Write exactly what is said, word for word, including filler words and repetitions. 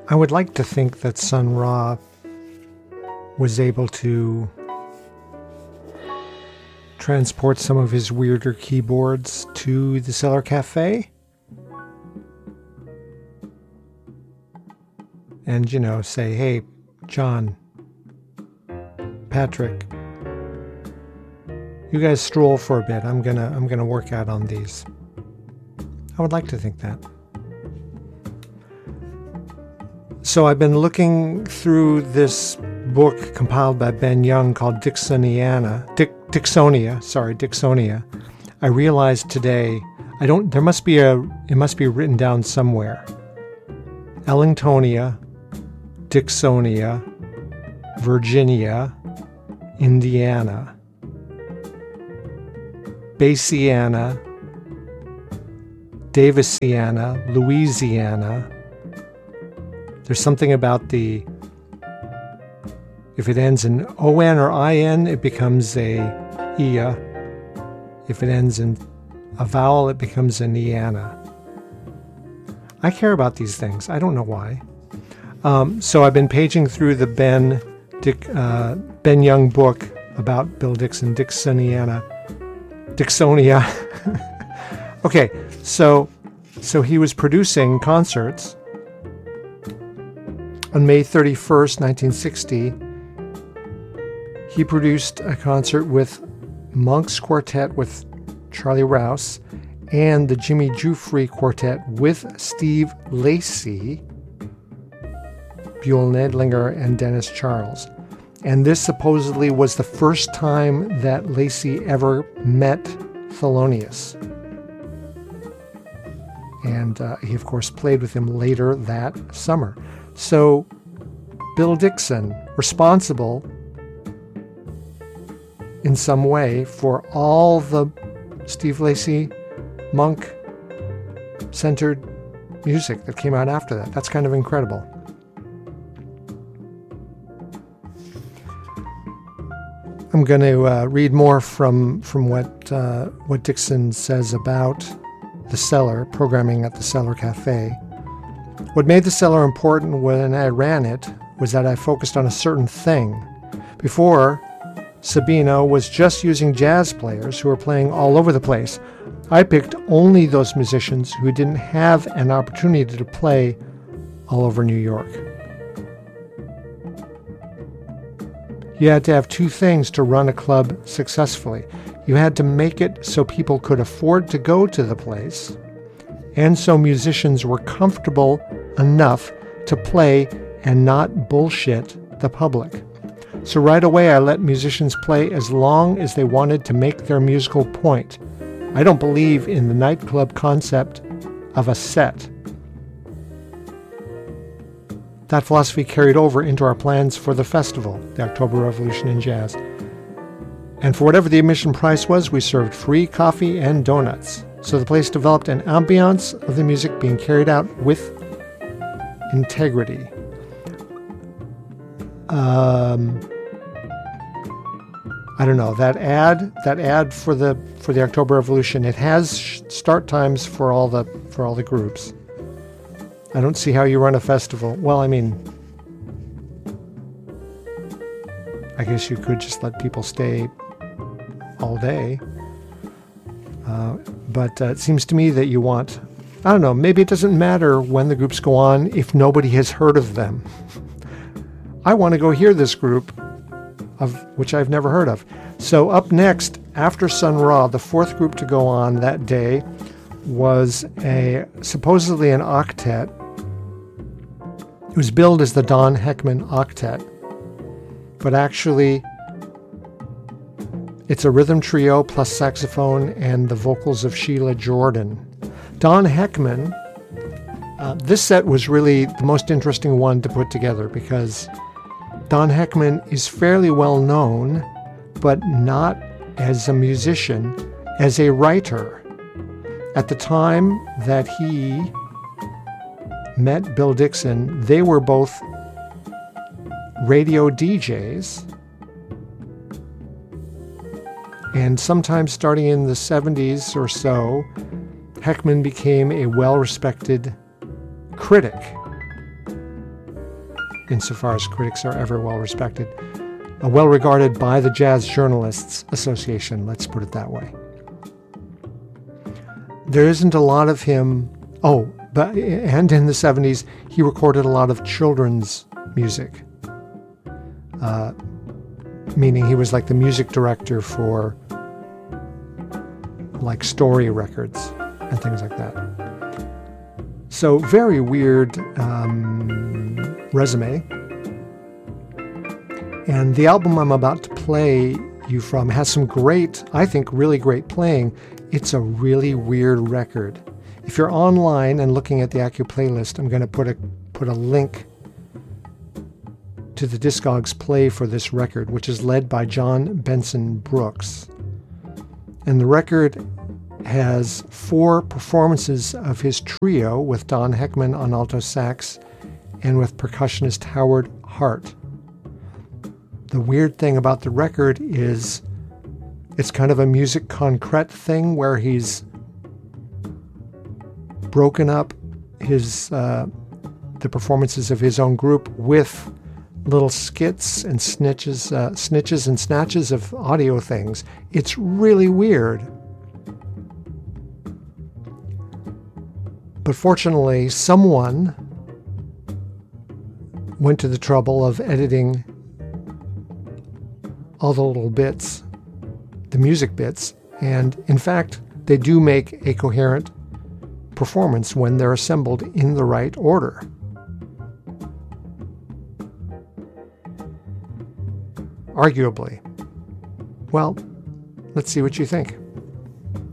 I would like to think that Sun Ra was able to transport some of his weirder keyboards to the Cellar Cafe and, you know, say, hey, John, Patrick, you guys stroll for a bit. I'm gonna I'm gonna work out on these. I would like to think that. So I've been looking through this book compiled by Ben Young called Dixoniana, Dick, Dixonia, sorry, Dixonia. I realized today, I don't, there must be a, it must be written down somewhere. Ellingtonia, Dixonia, Virginia, Indiana, Bayesiana, Davisiana, Louisiana. There's something about the, if it ends in O N or I N, it becomes a ia. If it ends in a vowel, it becomes an iana. I care about these things. I don't know why. Um, so I've been paging through the Ben Dick, uh, Ben Young book about Bill Dixon, Dixoniana, Dixonia. Okay, so so he was producing concerts. On May thirty-first, nineteen sixty, he produced a concert with Monk's Quartet with Charlie Rouse and the Jimmy Giuffre Quartet with Steve Lacy, Buell Nedlinger, and Dennis Charles. And this supposedly was the first time that Lacy ever met Thelonious. And uh, he, of course, played with him later that summer. So Bill Dixon, responsible in some way for all the Steve Lacy, Monk-centered music that came out after that. That's kind of incredible. I'm going to uh, read more from from what uh, what Dixon says about the Cellar, programming at the Cellar Cafe. What made the Cellar important when I ran it was that I focused on a certain thing. Before, Sabino was just using jazz players who were playing all over the place. I picked only those musicians who didn't have an opportunity to play all over New York. You had to have two things to run a club successfully. You had to make it so people could afford to go to the place, and so musicians were comfortable enough to play and not bullshit the public. So right away I let musicians play as long as they wanted to make their musical point. I don't believe in the nightclub concept of a set. That philosophy carried over into our plans for the festival, the October Revolution in Jazz. And for whatever the admission price was, we served free coffee and donuts. So the place developed an ambiance of the music being carried out with integrity. Um, I don't know, that ad, that ad for the for the October Revolution, it has start times for all the for all the groups. I don't see how you run a festival. Well, I mean, I guess you could just let people stay all day. Uh, but uh, it seems to me that you want, I don't know, maybe it doesn't matter when the groups go on if nobody has heard of them. I want to go hear this group, of which I've never heard of. So up next, after Sun Ra, the fourth group to go on that day was a supposedly an octet. It was billed as the Don Heckman Octet, but actually it's a rhythm trio plus saxophone and the vocals of Sheila Jordan. Don Heckman, uh, this set was really the most interesting one to put together because Don Heckman is fairly well known, but not as a musician, as a writer. At the time that he met Bill Dixon, they were both radio D Js. And sometime starting in the seventies or so, Heckman became a well-respected critic insofar as critics are ever well respected. Uh, well regarded by the Jazz Journalists Association, let's put it that way. There isn't a lot of him. Oh, but and in the seventies, he recorded a lot of children's music, uh, meaning he was like the music director for like Story Records and things like that. So very weird um, resume. And the album I'm about to play you from has some great, I think really great playing. It's a really weird record. If you're online and looking at the Accu playlist, I'm going to put a put a link to the Discogs play for this record, which is led by John Benson Brooks. And the record has four performances of his trio with Don Heckman on alto sax and with percussionist Howard Hart. The weird thing about the record is it's kind of a musique concrète thing where he's broken up his uh, the performances of his own group with little skits and snitches, uh, snitches and snatches of audio things. It's really weird. But fortunately, someone went to the trouble of editing all the little bits, the music bits, and in fact, they do make a coherent performance when they're assembled in the right order. Arguably. Well, let's see what you think.